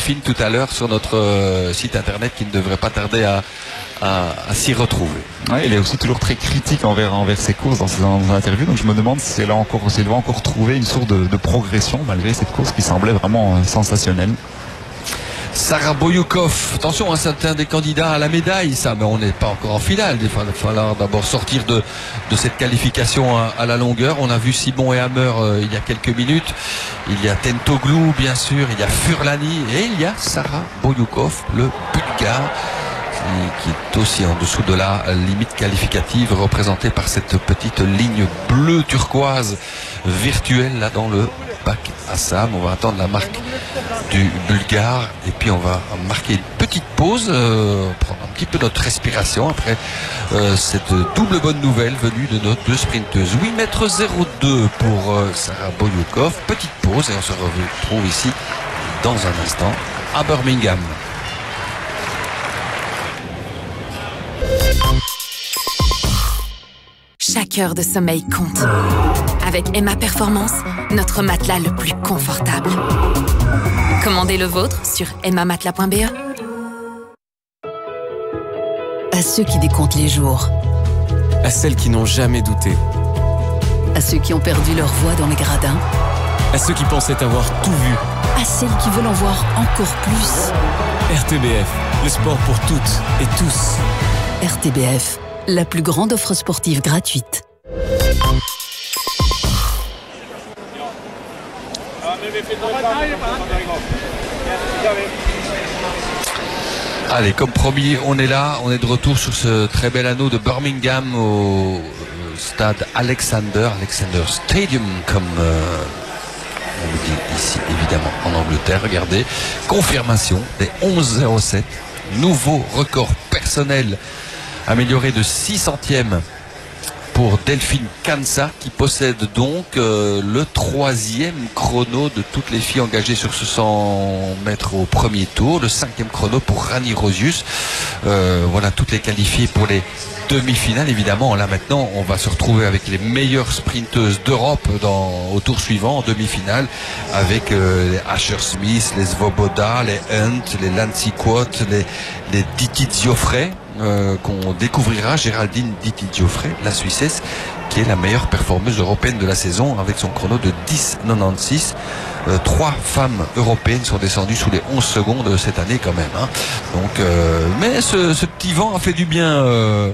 Delphine tout à l'heure sur notre site internet qui ne devrait pas tarder à s'y retrouver. Ouais, il est aussi toujours très critique envers ses courses dans ses interviews, donc je me demande si elle doit encore trouver une source de progression malgré cette course qui semblait vraiment sensationnelle. Sarah Boyoukov, attention, c'est un des candidats à la médaille, ça, mais on n'est pas encore en finale. Il va falloir d'abord sortir de cette qualification à la longueur. On a vu Simon et Hammer il y a quelques minutes. Il y a Tentoglou, bien sûr, il y a Furlani et il y a Sarah Boyoukov, le Bulgare, qui est aussi en dessous de la limite qualificative, représentée par cette petite ligne bleue turquoise virtuelle là dans le bac à sable. On va attendre la marque du Bulgare et puis on va marquer une petite pause, prendre un petit peu notre respiration après cette double bonne nouvelle venue de notre deux sprinteuses. 8,02 m pour Sarah Boyoukov. Petite pause et on se retrouve ici dans un instant à Birmingham. Chaque heure de sommeil compte. Avec Emma Performance, notre matelas le plus confortable. Commandez le vôtre sur emmamatelas.be. À ceux qui décomptent les jours. À celles qui n'ont jamais douté. À ceux qui ont perdu leur voix dans les gradins. À ceux qui pensaient avoir tout vu. À celles qui veulent en voir encore plus. RTBF, le sport pour toutes et tous. RTBF, la plus grande offre sportive gratuite. Allez, comme promis, on est là, on est de retour sur ce très bel anneau de Birmingham au stade Alexander Stadium, comme on le dit ici évidemment en Angleterre. Regardez, confirmation des 11,07, nouveau record personnel amélioré de 6 centièmes pour Delphine Kansa, qui possède donc le 3e chrono de toutes les filles engagées sur ce 100 mètres au premier tour, le 5e chrono pour Rani Rosius. Voilà, toutes les qualifiées pour les demi-finales. Évidemment, là maintenant, on va se retrouver avec les meilleures sprinteuses d'Europe au tour suivant, en demi-finale, avec les Asher Smith, les Svoboda, les Hunt, les Lancy Quott, les Diti Diofré, qu'on découvrira, Géraldine Diti Diofré, la Suissesse, qui est la meilleure performeuse européenne de la saison avec son chrono de 10,96. 3 femmes européennes sont descendues sous les 11 secondes cette année quand même, hein. Donc, mais ce petit vent a fait du bien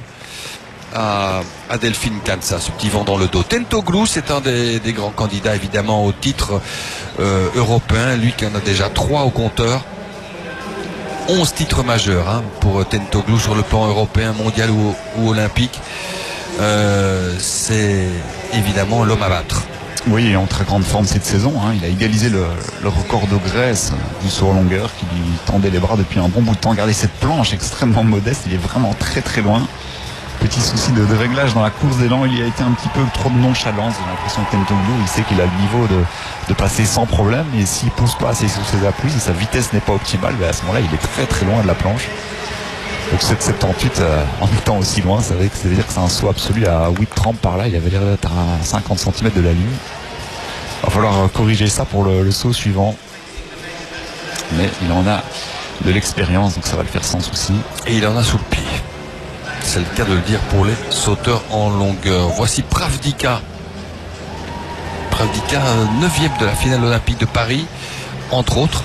à Delphine Kansa, ce petit vent dans le dos. Tentoglou, c'est un des grands candidats évidemment au titre européen, lui qui en a déjà 3 au compteur. 11 titres majeurs, hein, pour Tentoglou sur le plan européen, mondial ou olympique. C'est évidemment l'homme à battre. Oui, il est en très grande forme cette saison, hein. Il a égalisé le record de Grèce du saut en longueur qui lui tendait les bras depuis un bon bout de temps. Regardez cette planche extrêmement modeste, il est vraiment très très loin. Petit souci de réglage dans la course d'élan, il y a été un petit peu trop de nonchalance. J'ai l'impression que Tentoglou, il sait qu'il a le niveau de passer sans problème, et s'il pousse pas assez sur ses appuis, si sa vitesse n'est pas optimale, ben à ce moment-là il est très très loin de la planche. Donc 7,78 en étant aussi loin, ça veut dire que c'est un saut absolu à 8,30 par là. Il avait l'air d'être à 50 cm de la ligne. Il va falloir corriger ça pour le saut suivant. Mais il en a de l'expérience, donc ça va le faire sans souci. Et il en a sous le pied. C'est le cas de le dire pour les sauteurs en longueur. Voici Pravdika. Pravdika, 9e de la finale olympique de Paris, entre autres.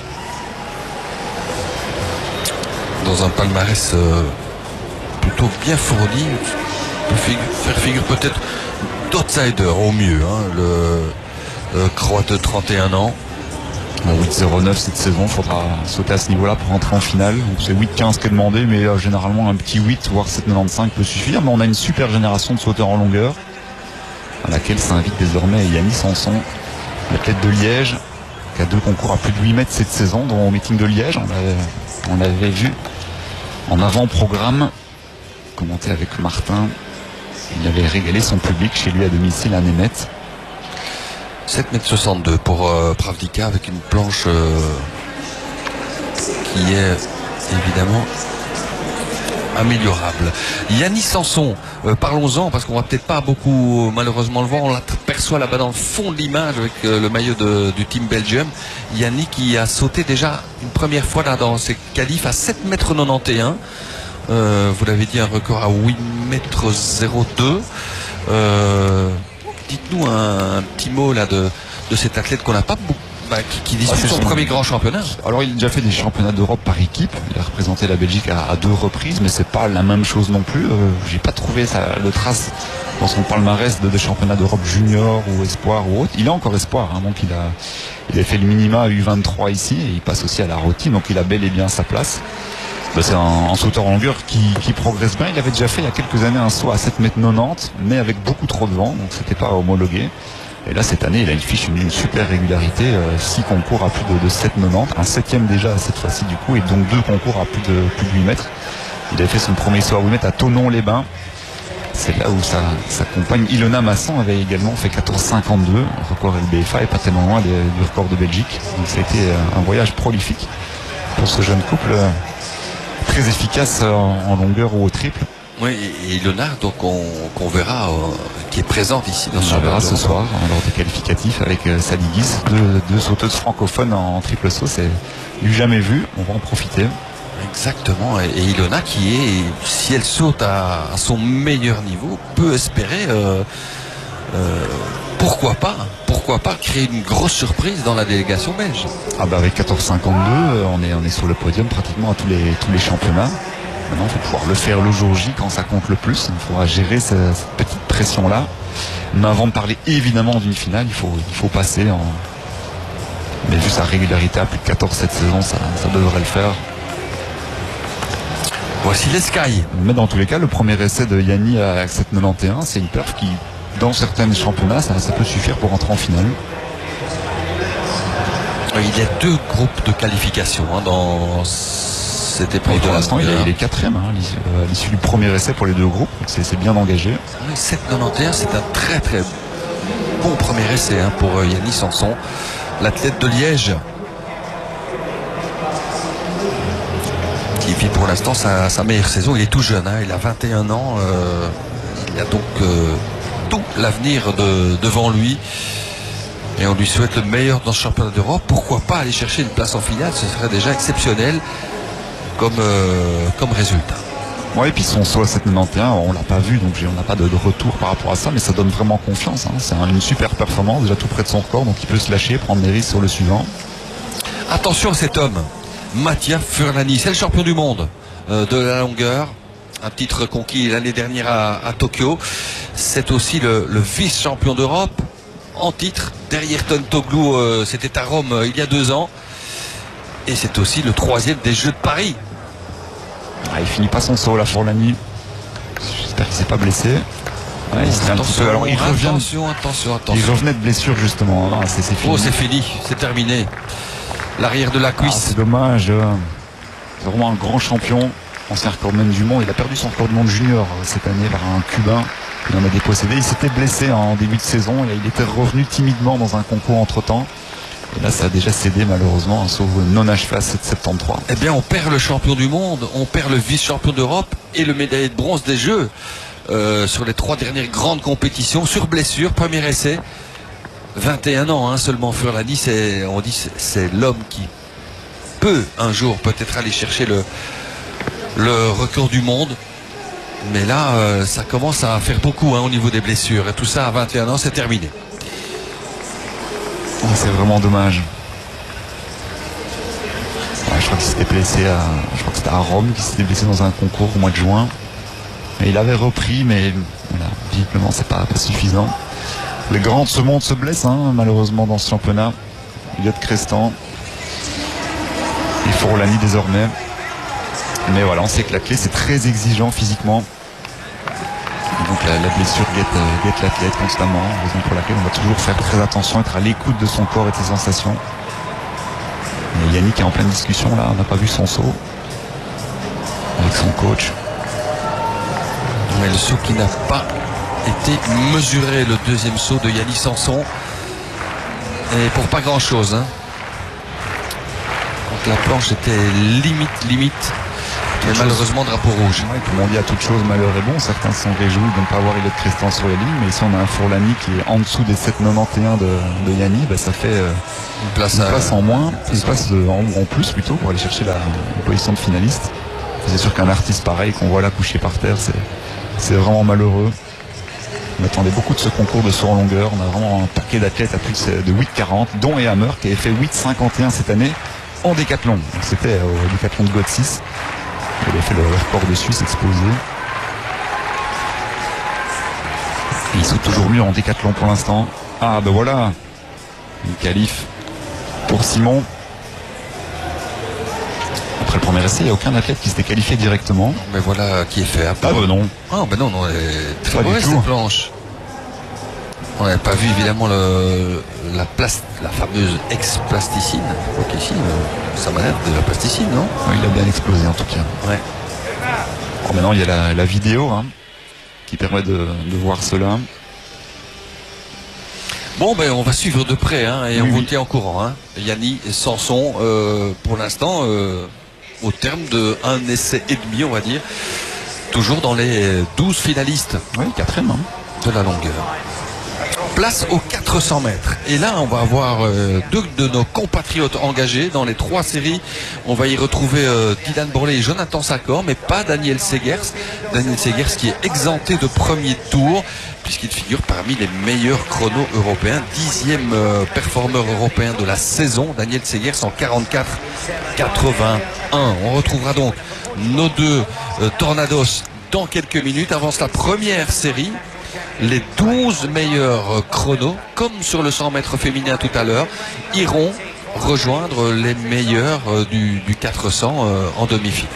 Dans un palmarès plutôt bien fourni, on peut faire figure peut-être d'outsider au mieux, hein, le Croate de 31 ans. 8,09 cette saison, il faudra sauter à ce niveau-là pour rentrer en finale. Donc c'est 8,15 qui est demandé, mais généralement un petit 8 voire 7,95 peut suffire. Mais on a une super génération de sauteurs en longueur à laquelle s'invite désormais Yannis Sanson, l'athlète de Liège, qui a 2 concours à plus de 8 mètres cette saison, dont au meeting de Liège. On l'avait vu en avant-programme, commenté avec Martin. Il avait régalé son public chez lui à domicile à Német. 7,62 m pour Pravdika, avec une planche qui est évidemment améliorable. Yannis Sanson, parlons-en parce qu'on va peut-être pas beaucoup malheureusement le voir, on l'aperçoit là-bas dans le fond de l'image avec le maillot du team Belgium. Yannis qui a sauté déjà une première fois là dans ses qualifs à 7,91 m. Vous l'avez dit, un record à 8,02 m. Dites-nous un petit mot là de cet athlète qu'on n'a pas beaucoup. Qui dispute son premier grand championnat. Alors il a déjà fait des championnats d'Europe par équipe. Il a représenté la Belgique à 2 reprises, mais c'est pas la même chose non plus. J'ai pas trouvé de trace dans son palmarès de championnats d'Europe junior ou espoir ou autre. Il est encore espoir, hein, donc il a fait le minima à U23 ici et il passe aussi à la routine, donc il a bel et bien sa place. C'est un sauteur en longueur qui progresse bien. Il avait déjà fait il y a quelques années un saut à 7,90 m, mais avec beaucoup trop de vent, donc c'était pas homologué. Et là, cette année, il a une fiche, une super régularité, 6 concours à plus de 7,90, un 7e déjà cette fois-ci du coup, et donc 2 concours à plus de 8 mètres. Il avait fait son premier saut à 8 mètres à Thonon-les-Bains. C'est là où sa compagne Ilona Masson avait également fait 14,52, record LBFA et pas tellement loin du record de Belgique. Donc ça a été un voyage prolifique pour ce jeune couple, très efficace en longueur ou au triple. Oui, et Ilona, donc qu'on verra, qui est présente ici dans ce On verra ce soir lors des qualificatifs avec Sally Guise, deux sauteuses francophones en triple saut, c'est du jamais vu, on va en profiter. Exactement, et Ilona qui est, si elle saute à son meilleur niveau, peut espérer, pourquoi pas créer une grosse surprise dans la délégation belge. Ah bah avec 14,52, on est sur le podium pratiquement à tous les championnats. Maintenant, il faut pouvoir le faire le jour J quand ça compte le plus. Il faudra gérer cette petite pression-là. Mais avant de parler évidemment d'une finale, il faut passer en... Mais vu sa régularité à plus de 14 cette saison, ça devrait le faire. Voici les Sky. Mais dans tous les cas, le premier essai de Yannis à 7,91, c'est une perf qui, dans certains championnats, ça peut suffire pour entrer en finale. Il y a 2 groupes de qualification dans cette épreuve. Pour l'instant, il est 4e à l'issue du premier essai pour les 2 groupes. C'est bien engagé. 7,91, c'est un très très bon premier essai pour Yannis Sanson, l'athlète de Liège, qui vit pour l'instant sa meilleure saison. Il est tout jeune, il a 21 ans. Il a donc tout l'avenir devant lui. Et on lui souhaite le meilleur dans ce championnat d'Europe. Pourquoi pas aller chercher une place en finale? Ce serait déjà exceptionnel comme résultat. Ouais, et puis son saut à 7,91, on l'a pas vu, donc on n'a pas de retour par rapport à ça, mais ça donne vraiment confiance. C'est une super performance, déjà tout près de son record, donc il peut se lâcher, prendre des risques sur le suivant. Attention à cet homme, Mattia Furlani, c'est le champion du monde de la longueur. Un titre conquis l'année dernière à Tokyo. C'est aussi le vice-champion d'Europe en titre derrière Toglou, c'était à Rome il y a 2 ans. Et c'est aussi le 3e des Jeux de Paris. Il finit pas son saut là, Furlani. J'espère qu'il s'est pas blessé. Attention, alors il revient. Attention. Il revenait de blessure justement. C'est fini. Oh, c'est fini, c'est terminé. L'arrière de la cuisse. C'est dommage. C'est vraiment un grand champion, ancien recordman du monde. Il a perdu son record du monde junior cette année par un Cubain. Il en a dépossédé. Il s'était blessé en début de saison. Et il était revenu timidement dans un concours entre-temps. Et là, ça a déjà cédé malheureusement, un saut non achevé à 7,73. Eh bien, on perd le champion du monde, on perd le vice-champion d'Europe et le médaillé de bronze des Jeux sur les 3 dernières grandes compétitions, sur blessure, premier essai. 21 ans seulement Furlani, on dit c'est l'homme qui peut un jour peut-être aller chercher le record du monde. Mais là, ça commence à faire beaucoup au niveau des blessures. Et tout ça à 21 ans, c'est terminé. C'est vraiment dommage. Je crois qu'il s'était blessé je crois que c'était à Rome qu'il s'était blessé dans un concours au mois de juin. Et il avait repris, mais voilà, visiblement c'est pas suffisant. Les grands de ce monde se blessent malheureusement dans ce championnat. Elliot Crestan et Furlani désormais. Mais voilà, on sait que la clé c'est très exigeant physiquement. Donc la blessure guette l'athlète constamment, raison pour laquelle on va toujours faire très attention, être à l'écoute de son corps et de ses sensations. Et Yannick est en pleine discussion là, on n'a pas vu son saut avec son coach. Mais le saut qui n'a pas été mesuré, le 2e saut de Yannis Sanson, et pour pas grand chose. Donc la planche était limite Mais malheureusement, drapeau rouge. Ouais, comme on dit, à toute chose, malheur est bon. Certains sont réjouis de ne pas avoir Elliott Christian sur les lignes, mais ici on a un Fourlani qui est en dessous des 7,91 de Yanni. Ça fait une place en moins, une place en plus plutôt pour aller chercher la position de finaliste. C'est sûr qu'un artiste pareil qu'on voit là couché par terre, c'est vraiment malheureux. On attendait beaucoup de ce concours de saut en longueur. On a vraiment un paquet d'athlètes à plus de 8,40, dont Hammer qui avait fait 8,51 cette année en décathlon. C'était au décathlon de Gotsis. Il avait fait le record de Suisse explosé. Et il saute toujours mieux en décathlon pour l'instant. Ah ben voilà, une qualif pour Simon. Après le premier essai, il n'y a aucun athlète qui s'était qualifié directement. Mais voilà qui est fait. Ah ben non. Ah ben non, très pas du tout. Cette planche. On n'avait pas vu évidemment la fameuse ex-plasticine. Donc ici, ça m'a l'air de la plasticine, non? Oui, il a bien explosé en tout cas. Ouais. Alors maintenant, il y a la vidéo qui permet de voir cela. Bon, ben on va suivre de près et on vous oui. tient au courant. Yanni Sanson, pour l'instant, au terme de un essai et demi, on va dire, toujours dans les 12 finalistes. Oui, 4e. De la longueur. Place aux 400 mètres. Et là, on va avoir deux de nos compatriotes engagés dans les 3 séries. On va y retrouver Dylan Borlée et Jonathan Sakor, mais pas Daniel Segers. Daniel Segers qui est exempté de premier tour, puisqu'il figure parmi les meilleurs chronos européens. 10e performeur européen de la saison. Daniel Segers en 44,81. On retrouvera donc nos deux Tornados dans quelques minutes. Avance la première série. Les 12 meilleurs chronos, comme sur le 100 mètres féminin tout à l'heure, iront rejoindre les meilleurs du 400 en demi-finale.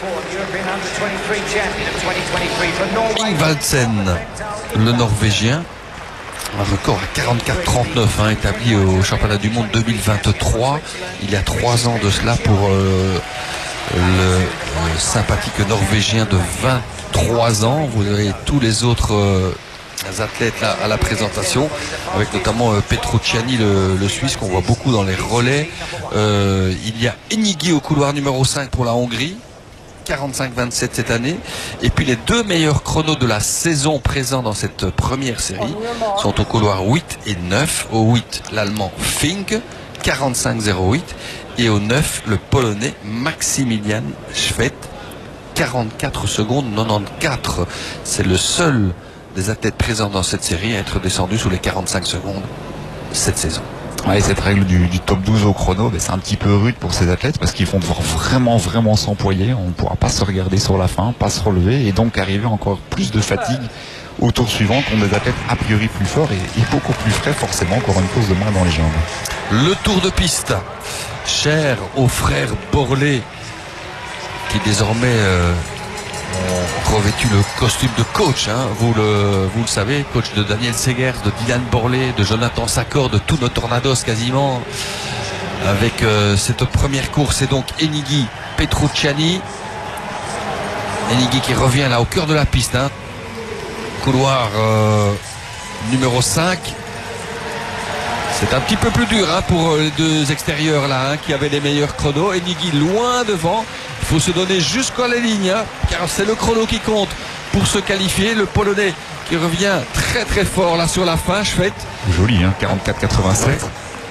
Ingvaldsen, le Norvégien, un record à 44,39 établi au championnat du monde 2023. Il y a 3 ans de cela pour le sympathique Norvégien de 23 ans. Vous avez tous les autres athlètes là à la présentation, avec notamment Petrucciani, le Suisse, qu'on voit beaucoup dans les relais. Il y a Enigi au couloir numéro 5 pour la Hongrie, 45-27 cette année. Et puis les 2 meilleurs chronos de la saison présents dans cette première série sont au couloir 8 et 9. Au 8, l'Allemand Fink, 45-08. Et au 9, le Polonais Maximilian Schwed, 44 secondes 94. C'est le seul des athlètes présents dans cette série à être descendu sous les 45 secondes cette saison. Ouais, cette règle du top 12 au chrono, c'est un petit peu rude pour ces athlètes parce qu'ils vont devoir vraiment s'employer. On ne pourra pas se regarder sur la fin, pas se relever et donc arriver encore plus de fatigue au tour suivant contre des athlètes a priori plus forts et beaucoup plus frais, forcément, encore une pause de main dans les jambes. Le tour de piste, cher aux frères Borlée, qui désormais ont revêtu le costume de coach, vous le savez, coach de Daniel Segers, de Dylan Borlée, de Jonathan Sakor, de tous nos Tornados quasiment, avec cette première course. Et donc Enigi Petrucciani, Enigi qui revient là au cœur de la piste, couloir numéro 5. C'est un petit peu plus dur pour les 2 extérieurs là, qui avaient les meilleurs chronos. Enigi loin devant. Il faut se donner jusqu'à la ligne, car c'est le chrono qui compte pour se qualifier. Le Polonais qui revient très fort là sur la fin. Schwed. Joli, 44,87.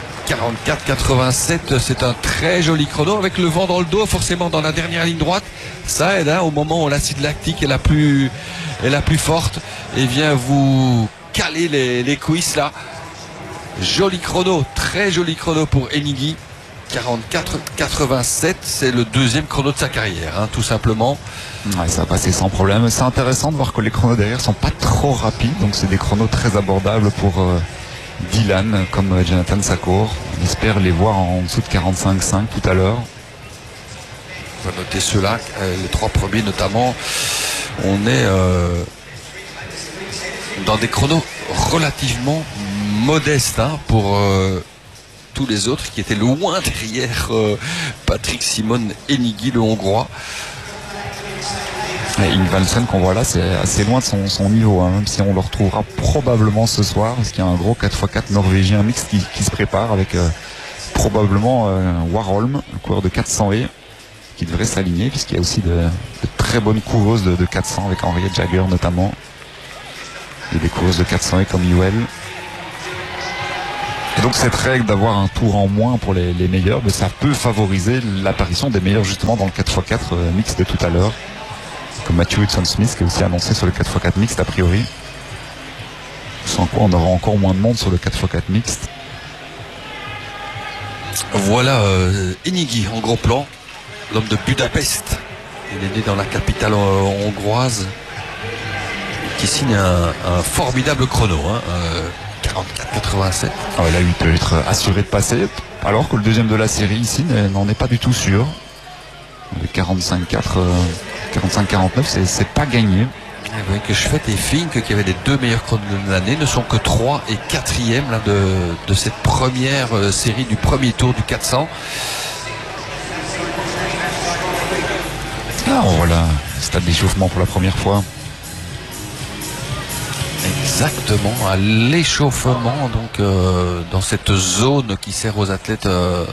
44,87, c'est un très joli chrono avec le vent dans le dos, forcément dans la dernière ligne droite. Ça aide au moment où l'acide lactique est la plus forte. Et vient vous caler les cuisses là. Joli chrono, très joli chrono pour Enigi. 44,87, c'est le 2e chrono de sa carrière, tout simplement. Ouais, ça va passer sans problème. C'est intéressant de voir que les chronos derrière sont pas trop rapides, donc c'est des chronos très abordables pour Dylan comme Jonathan Sakor. On espère les voir en dessous de 45,5 tout à l'heure. On va noter ceux-là, les 3 premiers notamment. On est dans des chronos relativement modestes pour tous les autres qui étaient loin derrière Patrick Simon Enigi, le Hongrois. Ingvaldsen qu'on voit là, c'est assez loin de son niveau, même si on le retrouvera probablement ce soir, parce qu'il y a un gros 4x4 norvégien mixte qui se prépare avec probablement Warholm, le coureur de 400 et qui devrait s'aligner, puisqu'il y a aussi de très bonnes coureuses de 400 avec Henriette Jagger notamment. Il y a des coureuses de 400 et comme UL. Et donc cette règle d'avoir un tour en moins pour les meilleurs, mais ça peut favoriser l'apparition des meilleurs justement dans le 4x4 mixte de tout à l'heure. Comme Matthew Hudson-Smith qui est aussi annoncé sur le 4x4 mixte a priori. Sans quoi on aura encore moins de monde sur le 4x4 mixte. Voilà Inigi en gros plan, l'homme de Budapest. Il est né dans la capitale hongroise, qui signe un formidable chrono, 44,87. Là, il peut être assuré de passer, alors que le deuxième de la série ici n'en est pas du tout sûr. Le 45-49, c'est pas gagné. Oui, que je fais des filles qui avaient les deux meilleurs chronos de l'année ne sont que 3 et 4e là, de cette première série du premier tour du 400. Voilà, stade d'échauffement pour la première fois. Exactement, à l'échauffement, donc dans cette zone qui sert aux athlètes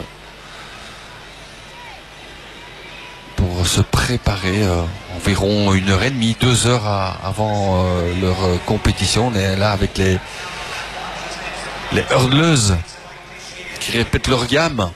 pour se préparer environ 1h30, 2 heures avant leur compétition. On est là avec les hurdleuses qui répètent leur gamme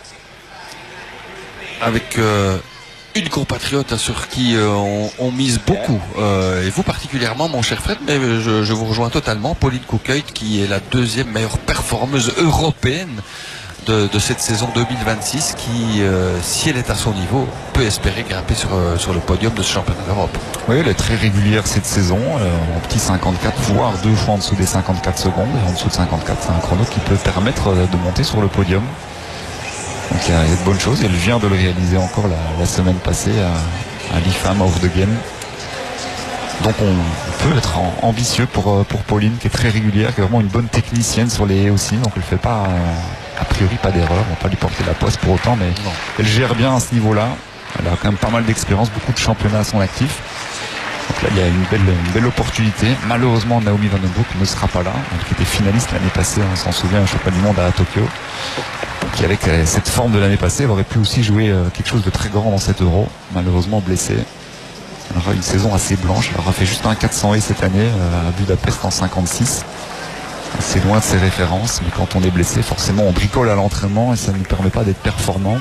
avec une compatriote sur qui on mise beaucoup, et vous particulièrement mon cher Fred, mais je vous rejoins totalement, Pauline Koekuyt, qui est la deuxième meilleure performeuse européenne de cette saison 2026, qui si elle est à son niveau peut espérer grimper sur le podium de ce championnat d'Europe. Oui, elle est très régulière cette saison, en petit 54, voire 2 fois en dessous des 54 secondes, et en dessous de 54 c'est un chrono qui peut permettre de monter sur le podium. Donc il y a de bonnes choses. Elle vient de le réaliser encore la semaine passée à l'IFAM Off the Game. Donc on peut être ambitieux pour Pauline, qui est très régulière, qui est vraiment une bonne technicienne sur les haies aussi. Donc elle ne fait pas, a priori, pas d'erreur. On ne va pas lui porter la poisse pour autant, mais non. Elle gère bien à ce niveau-là. Elle a quand même pas mal d'expérience, beaucoup de championnats à son actif. Donc là il y a une belle opportunité. Malheureusement Naomi Van den Broek ne sera pas là, qui était finaliste l'année passée, on s'en souvient, au championnat du monde à Tokyo. Qui avec cette forme de l'année passée, elle aurait pu aussi jouer quelque chose de très grand dans cet Euro, malheureusement blessée. Elle aura une saison assez blanche, elle aura fait juste un 400 et cette année à Budapest en 56. C'est loin de ses références, mais quand on est blessé, forcément on bricole à l'entraînement et ça ne nous permet pas d'être performant.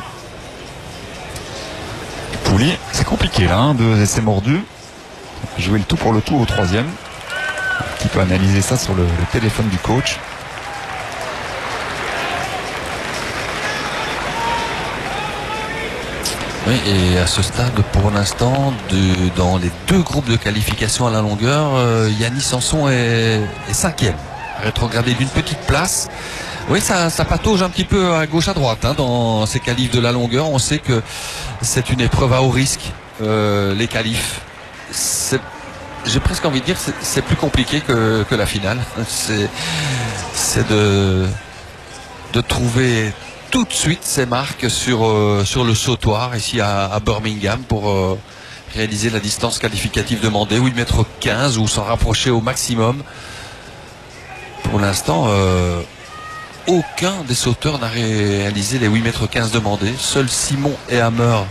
Pouli, c'est compliqué là, 2 essais mordus. Jouer le tout pour le tout au 3e. Qui peut analyser ça sur le téléphone du coach. Oui, et à ce stade, pour l'instant, dans les 2 groupes de qualification à la longueur, Yannis Sanson est 5e. Rétrogradé d'une petite place. Oui, ça patauge un petit peu à gauche à droite dans ces qualifs de la longueur. On sait que c'est une épreuve à haut risque, les qualifs. J'ai presque envie de dire c'est plus compliqué que la finale. C'est de trouver tout de suite ses marques sur le sautoir ici à Birmingham pour réaliser la distance qualificative demandée, 8,15 m ou s'en rapprocher au maximum. Pour l'instant, aucun des sauteurs n'a réalisé les 8,15 m demandés. Seuls Simon et Hammer,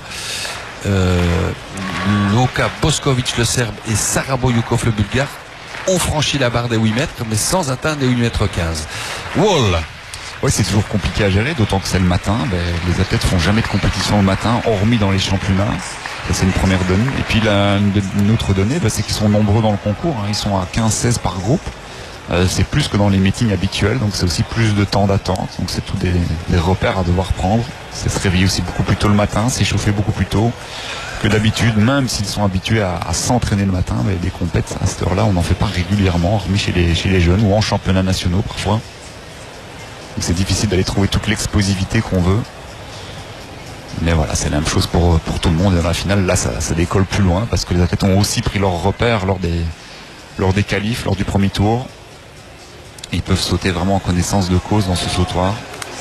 Luka Boskovic le Serbe et Sara Boyoukov le Bulgare ont franchi la barre des 8 mètres, mais sans atteindre les 8,15 m. Wall. Oui, c'est toujours compliqué à gérer, d'autant que c'est le matin. Les athlètes font jamais de compétition le matin, hormis dans les championnats. Ça, c'est une première donnée. Et puis une autre donnée, c'est qu'ils sont nombreux dans le concours. Ils sont à 15-16 par groupe. C'est plus que dans les meetings habituels, donc c'est aussi plus de temps d'attente. Donc c'est tous des repères à devoir prendre. C'est se réveiller aussi beaucoup plus tôt le matin, s'échauffer beaucoup plus tôt que d'habitude, même s'ils sont habitués à s'entraîner le matin. Mais des compètes à cette heure-là, on n'en fait pas régulièrement, hormis chez les jeunes ou en championnats nationaux parfois. Donc c'est difficile d'aller trouver toute l'explosivité qu'on veut. Mais voilà, c'est la même chose pour tout le monde. Et dans la finale, là, ça décolle plus loin parce que les athlètes ont aussi pris leurs repères lors des qualifs, lors du premier tour. Et ils peuvent sauter vraiment en connaissance de cause dans ce sautoir.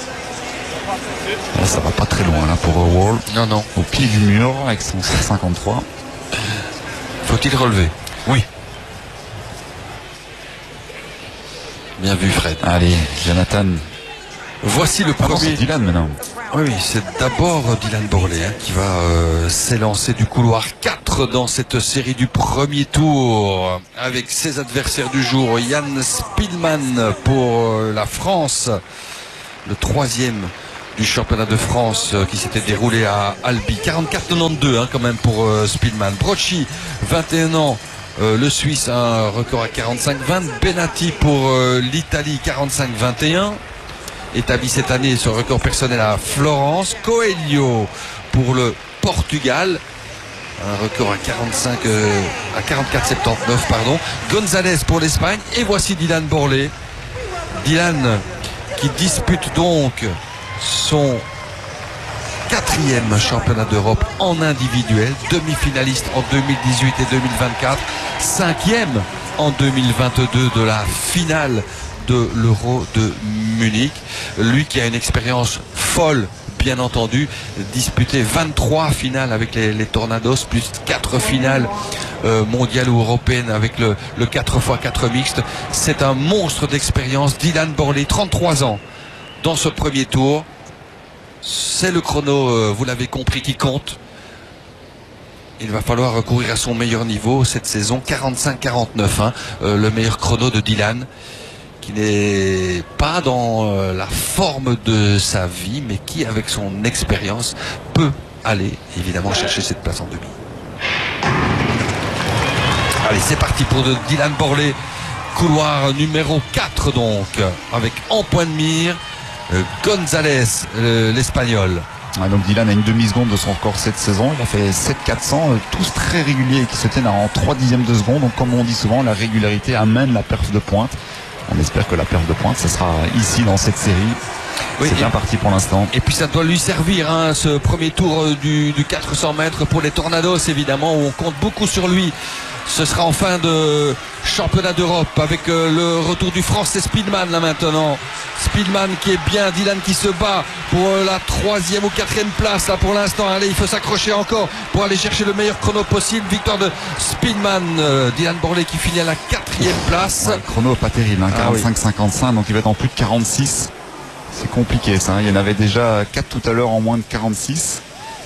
Là, ça va pas très loin là pour Wall. Non. Au pied du mur avec son 53. Faut-il relever? Oui. Bien vu, Fred. Allez, Jonathan. Voici le premier. C'est Dylan maintenant. Oui, c'est d'abord Dylan Borlée qui va s'élancer du couloir 4 dans cette série du premier tour avec ses adversaires du jour. Jan Speelman pour la France, le 3e du championnat de France qui s'était déroulé à Albi. 44-92 quand même pour Speelman. Brocci, 21 ans, le Suisse, un record à 45-20. Benatti pour l'Italie, 45-21. Établi cette année sur record personnel à Florence. Coelho pour le Portugal, un record à 44-79 pardon. Gonzalez pour l'Espagne, et voici Dylan Borlée. Dylan qui dispute donc son 4e championnat d'Europe en individuel, demi-finaliste en 2018 et 2024, 5e en 2022 de la finale de l'Euro de Munich. Lui qui a une expérience folle, bien entendu, disputé 23 finales avec les Tornados, plus 4 finales mondiales ou européennes avec le 4x4 mixte. C'est un monstre d'expérience. Dylan Borlée, 33 ans dans ce premier tour. C'est le chrono, vous l'avez compris, qui compte. Il va falloir recourir à son meilleur niveau cette saison, 45-49, le meilleur chrono de Dylan, qui n'est pas dans la forme de sa vie, mais qui, avec son expérience, peut aller évidemment chercher cette place en demi. Allez, c'est parti pour Dylan Borlée, couloir numéro 4 donc, avec en point de mire Gonzalez, l'Espagnol. Ouais, donc Dylan a une demi-seconde de son record cette saison. Il a fait 7-400, tous très réguliers et qui se tiennent en 3 dixièmes de seconde. Donc comme on dit souvent, la régularité amène la perf de pointe. On espère que la perf de pointe, ce sera ici dans cette série. Oui, c'est bien parti pour l'instant. Et puis ça doit lui servir, ce premier tour du 400 mètres pour les Tornados, évidemment, où on compte beaucoup sur lui. Ce sera en fin de championnat d'Europe avec le retour du Français Speelman là maintenant. Speelman qui est bien, Dylan qui se bat pour la 3e ou 4e place là pour l'instant. Allez, il faut s'accrocher encore pour aller chercher le meilleur chrono possible. Victoire de Speelman. Dylan Borlée qui finit à la 4e place. Ouais, le chrono pas terrible, 45-55, donc il va être en plus de 46. C'est compliqué ça, il y en avait déjà 4 tout à l'heure en moins de 46.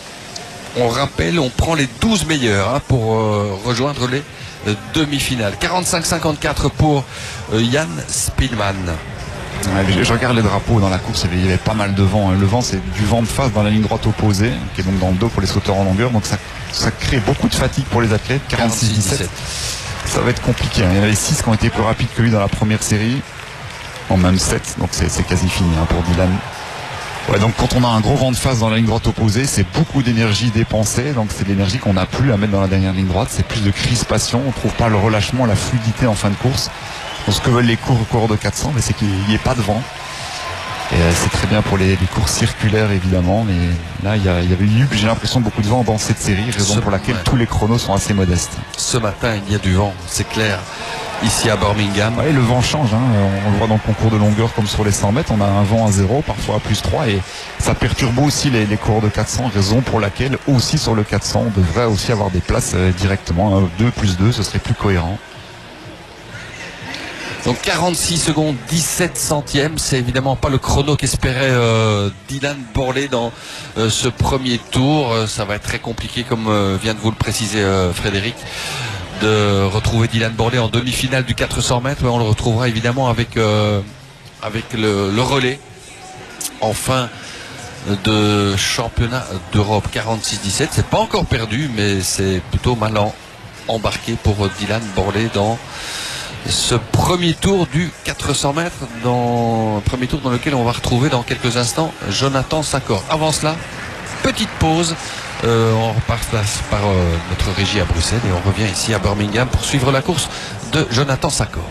On rappelle, on prend les 12 meilleurs pour rejoindre les demi-finales. 45-54 pour Jan Speelman. Ouais, je regarde les drapeaux dans la course, il y avait pas mal de vent. Le vent, c'est du vent de face dans la ligne droite opposée, qui est donc dans le dos pour les sauteurs en longueur. Donc ça crée beaucoup de fatigue pour les athlètes. 46-17. Ça va être compliqué. Il y en avait 6 qui ont été plus rapides que lui dans la première série. En même 7, donc c'est quasi fini pour Dylan. Ouais, donc quand on a un gros vent de face dans la ligne droite opposée, c'est beaucoup d'énergie dépensée, donc c'est de l'énergie qu'on n'a plus à mettre dans la dernière ligne droite, c'est plus de crispation, on ne trouve pas le relâchement, la fluidité en fin de course. Donc ce que veulent les coureurs de 400, mais c'est qu'il n'y ait pas de vent. Et c'est très bien pour les courses circulaires évidemment, mais là il y avait eu, j'ai l'impression, beaucoup de vent dans cette série, raison pour laquelle tous les chronos sont assez modestes. Ce matin il y a du vent, c'est clair. Ici à Birmingham. Ouais, le vent change, on le voit dans le concours de longueur comme sur les 100 mètres, on a un vent à 0, parfois à plus 3 et ça perturbe aussi les coureurs de 400, raison pour laquelle aussi sur le 400 on devrait aussi avoir des places directement, 2 plus 2, ce serait plus cohérent. Donc 46 secondes 17 centièmes, c'est évidemment pas le chrono qu'espérait Dylan Borlée dans ce premier tour. Ça va être très compliqué comme vient de vous le préciser Frédéric, de retrouver Dylan Borlée en demi-finale du 400 mètres, mais on le retrouvera évidemment avec le relais en fin de championnat d'Europe. 46-17, c'est pas encore perdu, mais c'est plutôt mal embarqué pour Dylan Borlée dans ce premier tour du 400 mètres, dans un premier tour dans lequel on va retrouver dans quelques instants Jonathan Sakor. Avant cela, petite pause. On repart par notre régie à Bruxelles et on revient ici à Birmingham pour suivre la course de Jonathan Sakor.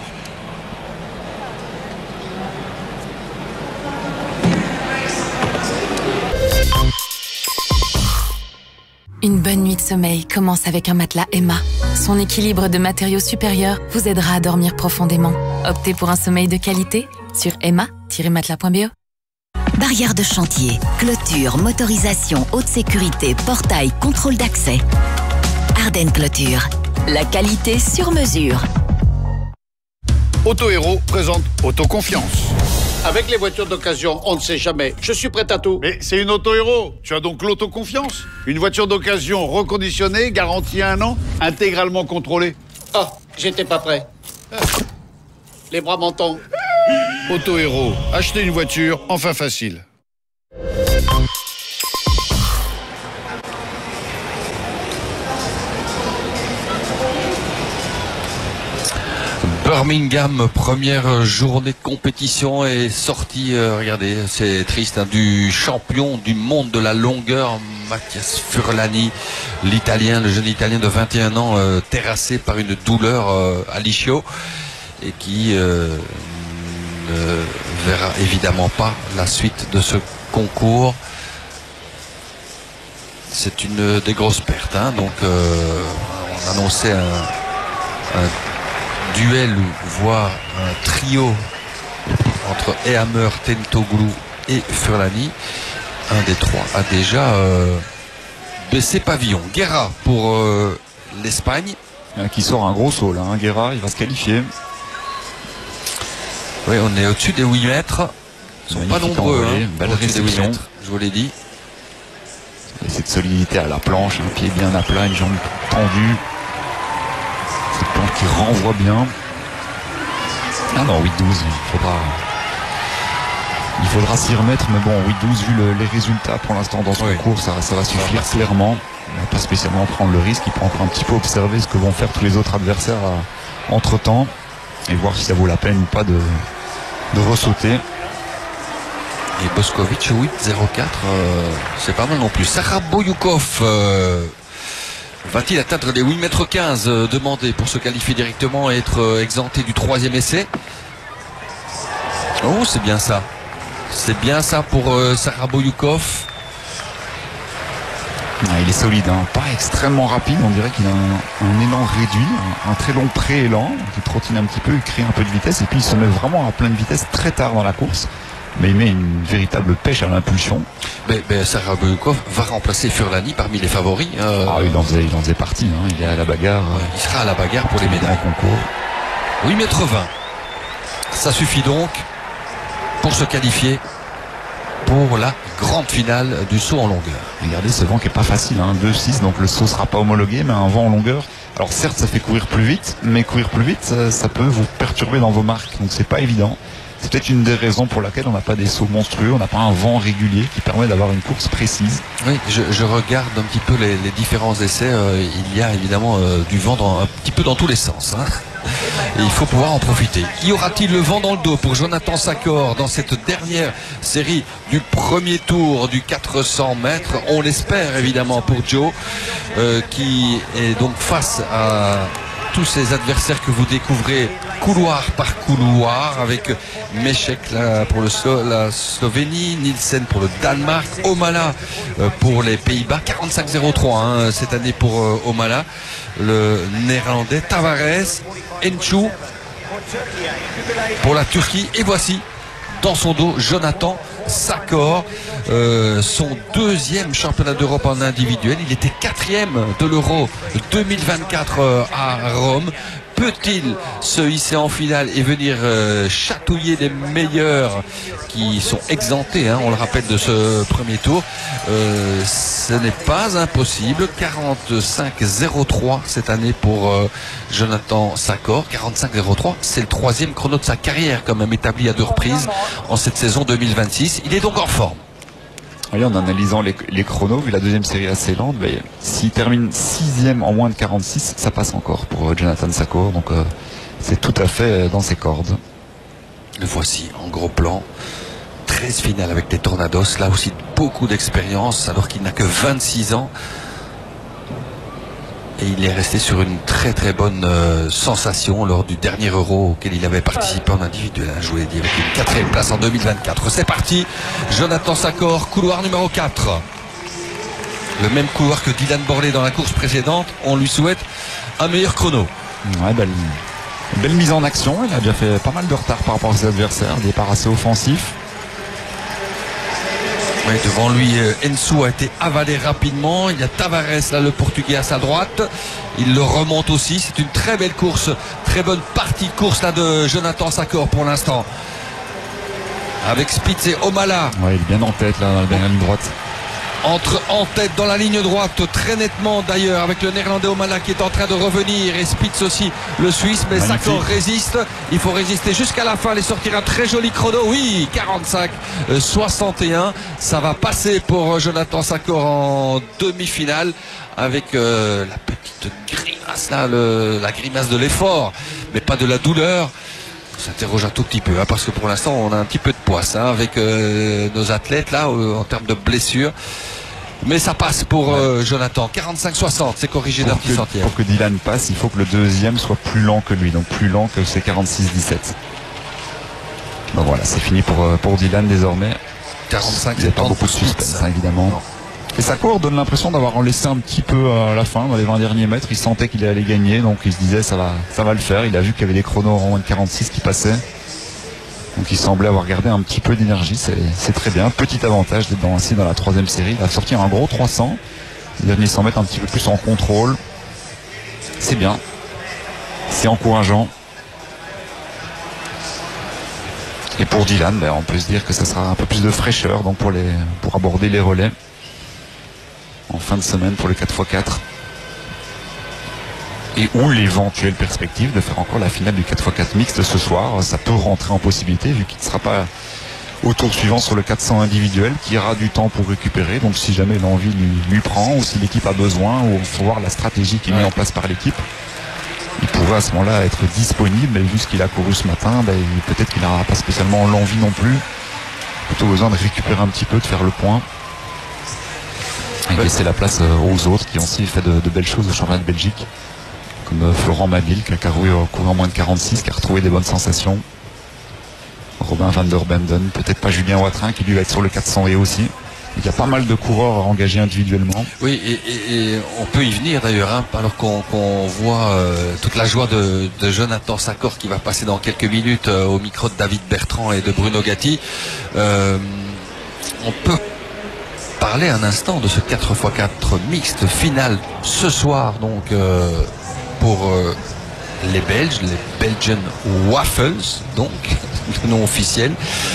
Une bonne nuit de sommeil commence avec un matelas Emma. Son équilibre de matériaux supérieurs vous aidera à dormir profondément. Optez pour un sommeil de qualité sur emma-matelas.be. Barrières de chantier, clôture, motorisation, haute sécurité, portail, contrôle d'accès. Ardennes Clôture, la qualité sur mesure. Auto Héros présente Autoconfiance. Avec les voitures d'occasion, on ne sait jamais. Je suis prêt à tout. Mais c'est une Auto-Héros. Tu as donc l'autoconfiance. Une voiture d'occasion reconditionnée, garantie 1 an, intégralement contrôlée. Oh, j'étais pas prêt. Les bras m'en tombent. Auto-Héros. Acheter une voiture, enfin facile. Birmingham, première journée de compétition est sortie, regardez, c'est triste, hein, du champion du monde de la longueur, Mathias Furlani, l'Italien, le jeune Italien de 21 ans, terrassé par une douleur à l'ischio et qui ne verra évidemment pas la suite de ce concours. C'est une des grosses pertes, hein, donc on annonçait un duel, voire un trio entre Ehammer, Tentoglou et Furlani. Un des trois a déjà baissé pavillon. Guerra pour l'Espagne. Qui sort un gros saut là, hein. Guerra, il va se qualifier. Oui, on est au-dessus des 8 mètres. Ils sont pas nombreux, hein, belle réception. je vous l'ai dit. Et cette solidité à la planche, un pied bien à plat, une jambe tendue. Cette planche qui renvoie bien. Ah non, 8-12, il faudra s'y remettre, mais bon, 8-12, vu les résultats pour l'instant dans ce concours, ça va suffire clairement. On va pas spécialement prendre le risque, il faut encore un petit peu observer ce que vont faire tous les autres adversaires entre temps et voir si ça vaut la peine ou pas de ressauter. Et Boskovic 8-04, c'est pas mal non plus. Sarah Boyoukov va-t-il atteindre les 8,15 m demandés pour se qualifier directement et être exempté du troisième essai? Oh, c'est bien ça. C'est bien ça pour Sarah Boyoukov. Il est solide, hein. Pas extrêmement rapide, on dirait qu'il a un élan réduit, un très long pré-élan, qui trottine un petit peu, il crée un peu de vitesse et puis il se met vraiment à pleine vitesse très tard dans la course. Mais il met une véritable pêche à l'impulsion. Sarah Boyoukov va remplacer Furlani parmi les favoris. Il en faisait partie, hein. Il est à la bagarre. Il sera à la bagarre pour les médailles. Concours. 8,20 m. Ça suffit donc pour se qualifier pour la grande finale du saut en longueur. Regardez ce vent qui est pas facile, hein. 2,6, donc le saut sera pas homologué, mais un vent en longueur. Alors certes, ça fait courir plus vite, mais courir plus vite, ça peut vous perturber dans vos marques, donc c'est pas évident. C'est peut-être une des raisons pour laquelle on n'a pas des sauts monstrueux, on n'a pas un vent régulier qui permet d'avoir une course précise. Oui, je regarde un petit peu les différents essais. Il y a évidemment du vent un petit peu dans tous les sens, hein. Et il faut pouvoir en profiter. Y aura-t-il le vent dans le dos pour Jonathan Sakor dans cette dernière série du premier tour du 400 mètres? On l'espère évidemment pour Joe, qui est donc face à tous ces adversaires que vous découvrez couloir par couloir, avec Meshek pour la Slovénie, Nielsen pour le Danemark, Omala pour les Pays-Bas, 45-03 hein, cette année pour Omala, le néerlandais, Tavares, Enchou pour la Turquie, et voici dans son dos Jonathan Sakor, son deuxième championnat d'Europe en individuel. Il était 4e de l'Euro 2024 à Rome. Peut-il se hisser en finale et venir chatouiller les meilleurs qui sont exemptés, hein, on le rappelle, de ce premier tour? Ce n'est pas impossible. 45-03 cette année pour Jonathan Sakor. 45-03, c'est le 3e chrono de sa carrière, quand même établi à 2 reprises en cette saison 2026. Il est donc en forme. Oui, en analysant les chronos, vu la deuxième série assez lente, s'il termine 6e en moins de 46, ça passe encore pour Jonathan Sakor. Donc c'est tout à fait dans ses cordes. Le voici en gros plan. 13 finales avec les Tornados. Là aussi beaucoup d'expérience alors qu'il n'a que 26 ans. Et il est resté sur une très très bonne sensation lors du dernier Euro auquel il avait participé en individuel. Je vous l'ai dit, avec une 4e place en 2024. C'est parti, Jonathan Sakor, couloir numéro 4. Le même couloir que Dylan Borlée dans la course précédente. On lui souhaite un meilleur chrono. Ouais, belle mise en action. Il a déjà fait pas mal de retard par rapport à ses adversaires. Départ assez offensif. Oui, devant lui, Ensu a été avalé rapidement. Il y a Tavares, là, le Portugais à sa droite. Il le remonte aussi. C'est une très belle course, très bonne partie de course là de Jonathan Sakor pour l'instant. avec Spitz et Omala. Ouais, il est bien en tête là dans la dernière ligne droite. Entre en tête dans la ligne droite, très nettement d'ailleurs, avec le néerlandais Omala qui est en train de revenir, et Spitz aussi, le Suisse, mais Magnifique. Sakor résiste. Il faut résister jusqu'à la fin, aller sortir un très joli chrono. Oui, 45-61. Ça va passer pour Jonathan Sakor en demi-finale, avec la petite grimace là, la grimace de l'effort, mais pas de la douleur. On s'interroge un tout petit peu, hein, parce que pour l'instant on a un petit peu de poisse, hein, avec nos athlètes là en termes de blessures. Mais ça passe pour Jonathan. 45-60, c'est corrigé d'un petit centième. Pour que Dylan passe, il faut que le deuxième soit plus lent que lui, donc plus lent que ses 46-17. Donc voilà, c'est fini pour Dylan désormais. 45, il n'y a pas beaucoup de suspense, hein, évidemment. Non. Et Sakor donne l'impression d'avoir en laissé un petit peu à la fin, dans les 20 derniers mètres. Il sentait qu'il allait gagner, donc il se disait ça va le faire. Il a vu qu'il y avait des chronos en moins de 46 qui passaient. Donc il semblait avoir gardé un petit peu d'énergie, c'est très bien. Petit avantage d'être ainsi dans la troisième série. Il a sorti un gros 300. Les derniers 100 mètres un petit peu plus en contrôle. C'est bien. C'est encourageant. Et pour Dylan, on peut se dire que ça sera un peu plus de fraîcheur donc pour aborder les relais en fin de semaine pour le 4x4. Et ou l'éventuelle perspective de faire encore la finale du 4x4 mixte ce soir. Ça peut rentrer en possibilité vu qu'il ne sera pas au tour suivant sur le 400 individuel, qui aura du temps pour récupérer. Donc si jamais l'envie lui prend, ou si l'équipe a besoin, ou il faut voir la stratégie qui est mise en place par l'équipe, il pourrait à ce moment-là être disponible. Mais vu ce qu'il a couru ce matin, peut-être qu'il n'aura pas spécialement l'envie non plus. Plutôt besoin de récupérer un petit peu, de faire le point. Et laisser la place aux autres qui ont aussi fait de belles choses au championnat de Belgique. Comme Florent Mabille qui a couru en moins de 46, qui a retrouvé des bonnes sensations. Robin van der Benden, peut-être pas Julien Watrin qui lui va être sur le 400 et aussi. Il y a pas mal de coureurs engagés individuellement. Oui, et on peut y venir d'ailleurs, hein, alors qu'on voit toute la joie de Jonathan Sakor qui va passer dans quelques minutes au micro de David Bertrand et de Bruno Gatti. On peut parler un instant de ce 4x4 mixte final ce soir, donc pour les Belges, les Belgian Waffles, donc le nom officiel.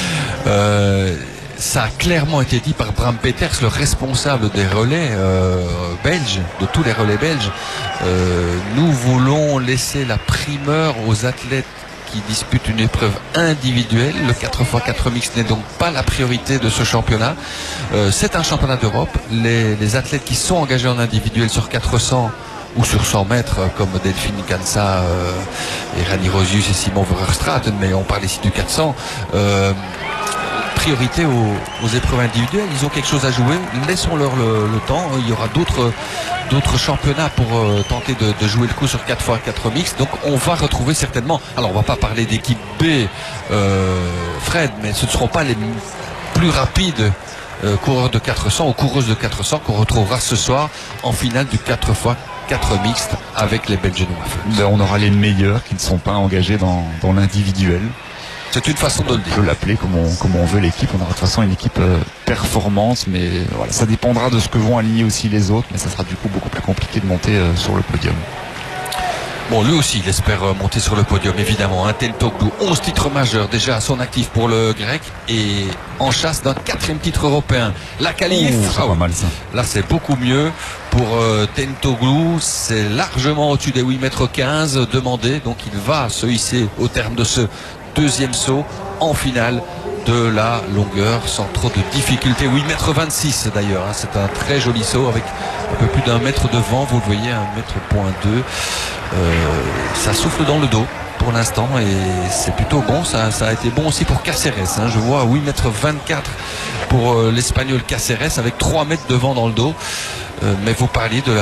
Ça a clairement été dit par Bram Peters, le responsable des relais belges, de tous les relais belges. Nous voulons laisser la primeur aux athlètes qui disputent une épreuve individuelle. Le 4x4 mixte n'est donc pas la priorité de ce championnat. C'est un championnat d'Europe. Les athlètes qui sont engagés en individuel sur 400 ou sur 100 mètres, comme Delphine Gansa et Rani Rosius et Simon Verstraeten, mais on parle ici du 400, priorité aux épreuves individuelles. Ils ont quelque chose à jouer, laissons-leur le temps. Il y aura d'autres championnats pour tenter de jouer le coup sur 4x4 mixte. Donc on va retrouver certainement, alors on va pas parler d'équipe B, Fred, mais ce ne seront pas les plus rapides coureurs de 400 ou coureuses de 400 qu'on retrouvera ce soir en finale du 4x4 mixte avec les Belgian Waffles. On aura les meilleurs qui ne sont pas engagés dans l'individuel. C'est une façon de le dire. On peut l'appeler comme on veut l'équipe. On aura de toute façon une équipe performance, mais voilà, ça dépendra de ce que vont aligner aussi les autres, mais ça sera du coup beaucoup plus compliqué de monter sur le podium. Bon, lui aussi, il espère monter sur le podium, évidemment. Tentoglou, 11 titres majeurs déjà à son actif pour le grec et en chasse d'un 4e titre européen. La qualif, pas mal ça. Là, c'est beaucoup mieux pour Tentoglou. C'est largement au-dessus des 8,15 m demandés. Donc, il va se hisser au terme de ce deuxième saut en finale de la longueur sans trop de difficultés. 8,26 m d'ailleurs, hein. C'est un très joli saut avec un peu plus d'1 mètre de vent, vous le voyez, 1,2 m. Ça souffle dans le dos pour l'instant et c'est plutôt bon. Ça a été bon aussi pour Caceres, hein. Je vois 8,24 m pour l'Espagnol Caceres avec 3 mètres de vent dans le dos. Mais vous parliez de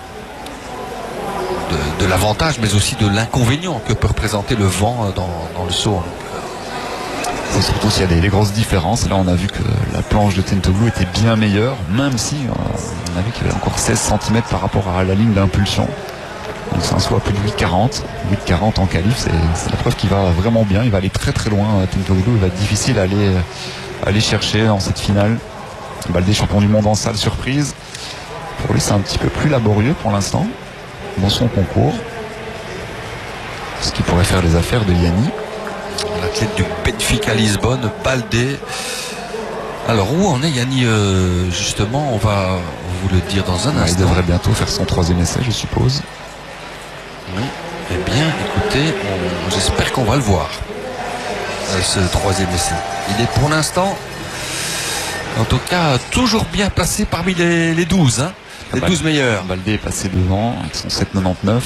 l'avantage mais aussi de l'inconvénient que peut représenter le vent dans le saut. C'est surtout s'il y a des grosses différences. Là on a vu que la planche de Tentoglou était bien meilleure, même si on a vu qu'il y avait encore 16 cm par rapport à la ligne d'impulsion. Donc c'est un saut à plus de 8,40. 8,40 en qualif, c'est la preuve qu'il va vraiment bien. Il va aller très très loin. Tentoglou, il va être difficile à aller chercher dans cette finale. Balle des champions du monde en salle, surprise. Pour lui c'est un petit peu plus laborieux pour l'instant dans son concours. Ce qui pourrait faire les affaires de Yanni. La l'athlète du Benfica Lisbonne, Baldé. Alors où en est Yanni justement, on va vous le dire dans un instant. Il devrait bientôt faire son 3e essai, je suppose. Oui. Eh bien, écoutez, j'espère qu'on va le voir, ce 3e essai. Il est pour l'instant, en tout cas, toujours bien placé parmi les 12, hein, les 12 meilleurs. Baldé est passé devant avec son 7,99.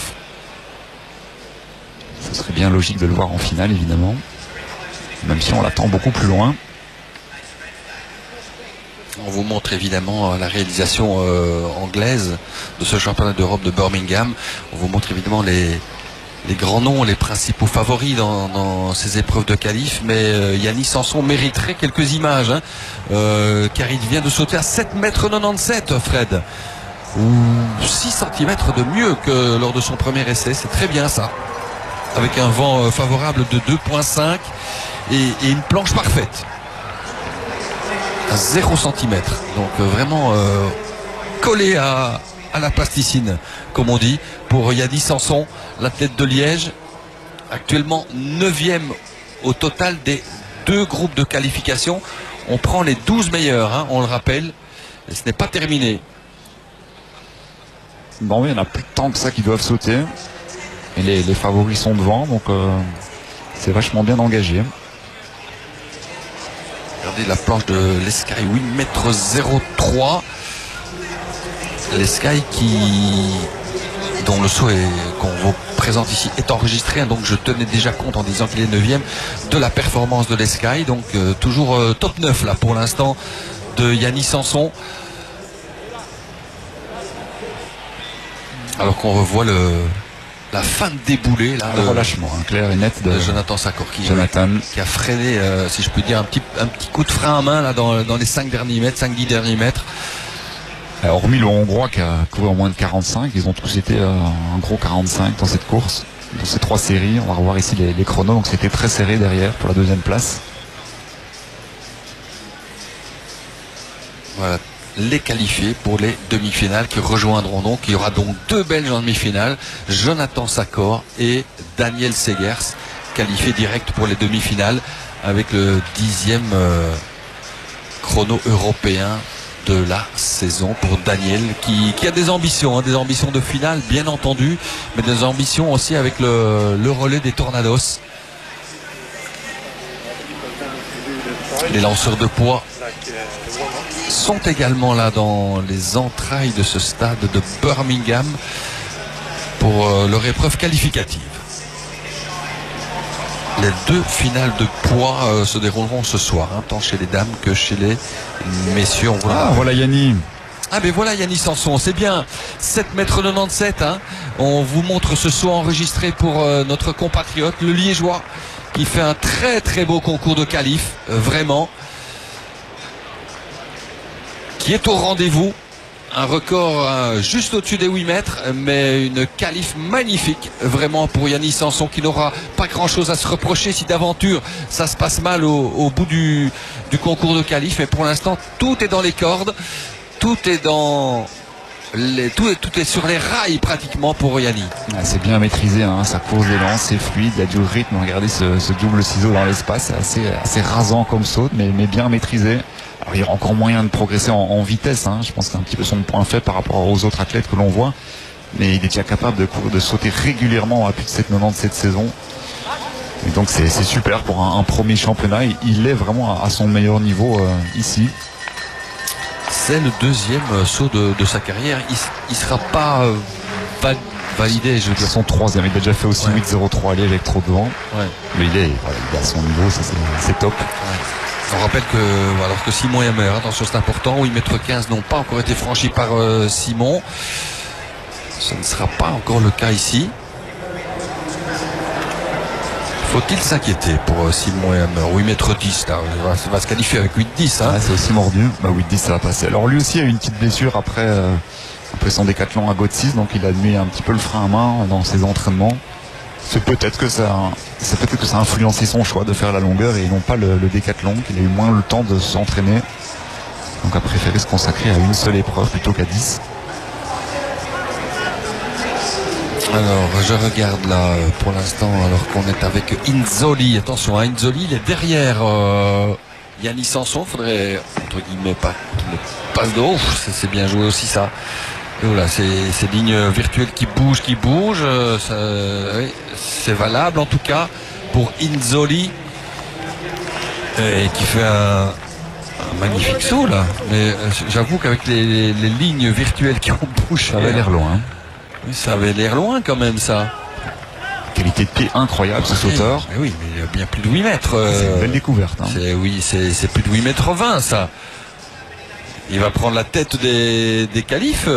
Ce serait bien logique de le voir en finale, évidemment, même si on l'attend beaucoup plus loin. On vous montre évidemment la réalisation anglaise de ce championnat d'Europe de Birmingham. On vous montre évidemment les grands noms, les principaux favoris dans ces épreuves de qualif, mais Yannis Sanson mériterait quelques images, hein, car il vient de sauter à 7,97 m, Fred, ou 6 cm de mieux que lors de son premier essai. C'est très bien ça, avec un vent favorable de 2,5 et une planche parfaite à 0 cm, donc vraiment collé à la plasticine, comme on dit, pour Yannis Sanson, l'athlète de Liège, actuellement 9e au total des 2 groupes de qualification. On prend les 12 meilleurs, hein, on le rappelle, et ce n'est pas terminé. Bon, il y en a plus tant que ça qui doivent sauter, et les favoris sont devant, donc c'est vachement bien engagé. Regardez la planche de l'Esky, 8,03 m. L'Esky dont le saut qu'on vous présente ici est enregistré, hein, donc je tenais déjà compte en disant qu'il est 9e de la performance de l'Esky, donc toujours top 9 là pour l'instant de Yannis Sanson. Alors qu'on revoit la fin de déboulé là, le relâchement clair et net de Jonathan Sakor qui a freiné, si je peux dire, un petit coup de frein à main là dans les 5-10 derniers mètres. Hormis le Hongrois qui a couru en moins de 45, ils ont tous été un gros 45 dans cette course, dans ces 3 séries. On va revoir ici les chronos, donc c'était très serré derrière pour la 2e place. Voilà, les qualifiés pour les demi-finales qui rejoindront donc. Il y aura donc 2 Belges en demi-finale, Jonathan Sakor et Daniel Segers, qualifiés direct pour les demi-finales avec le 10e chrono européen de la saison pour Daniel qui a des ambitions, hein, des ambitions de finale bien entendu, mais des ambitions aussi avec le relais des Tornados. Les lanceurs de poids sont également là dans les entrailles de ce stade de Birmingham pour leur épreuve qualificative. Les 2 finales de poids se dérouleront ce soir, hein, tant chez les dames que chez les messieurs. Voilà Yannis. Ah ben voilà Yannis Sanson, c'est bien, 7,97 m, hein. On vous montre ce saut enregistré pour notre compatriote, le Liégeois, qui fait un très très beau concours de qualif, vraiment, qui est au rendez-vous. Un record juste au-dessus des 8 mètres, mais une qualif magnifique vraiment pour Yannis Sanson, qui n'aura pas grand-chose à se reprocher si d'aventure ça se passe mal au bout du concours de qualif. Mais pour l'instant, tout est dans les cordes, tout est sur les rails pratiquement pour Yannis. C'est bien maîtrisé, hein, sa course d'élan, c'est fluide, il y a du rythme. Regardez ce double ciseau dans l'espace, assez rasant comme saut, mais bien maîtrisé. Alors, il y aura encore moyen de progresser en vitesse, hein. Je pense que c'est un petit peu son point faible par rapport aux autres athlètes que l'on voit, mais il est déjà capable de sauter régulièrement à plus de 7,90 cette saison, et donc c'est super pour un premier championnat. Il est vraiment à son meilleur niveau ici. C'est le 2e saut de sa carrière. Il sera pas validé, je veux dire. Son 3e, il a déjà fait aussi 8,03 à Liège avec trop devant, mais il est à son niveau, ça c'est top. On rappelle que, alors que Simon et Hammer, attention c'est important, 8,15 m n'ont pas encore été franchis par Simon. Ce ne sera pas encore le cas ici. Faut-il s'inquiéter pour Simon et Hammer? 8,10 m là, ça va se qualifier avec 8,10 hein. C'est aussi mordu, 8,10 ça va passer. Alors lui aussi a eu une petite blessure après son décathlon à Gotsis, donc il a mis un petit peu le frein à main dans ses entraînements. C'est peut-être que ça a influencé son choix de faire la longueur et non pas le décathlon, qu'il a eu moins le temps de s'entraîner, donc a préféré se consacrer à une seule épreuve plutôt qu'à 10. Alors, je regarde là, pour l'instant, alors qu'on est avec Inzoli. Attention, hein, Inzoli, il est derrière Yannis Sanson. Faudrait, entre guillemets, pas qu'il ne passe de haut. C'est bien joué aussi, ça. Et voilà, ces lignes virtuelles qui bougent. Oui, c'est valable, en tout cas, pour Inzoli. Et qui fait un magnifique saut, là. Mais j'avoue qu'avec les lignes virtuelles qui ont bougé... Ça avait l'air loin. Oui, ça avait l'air loin quand même, ça. Qualité de pied incroyable, ce sauteur. Mais oui, mais bien plus de 8 mètres. C'est une belle découverte. Hein. C'est plus de 8 mètres 20, ça. Il va prendre la tête des qualifs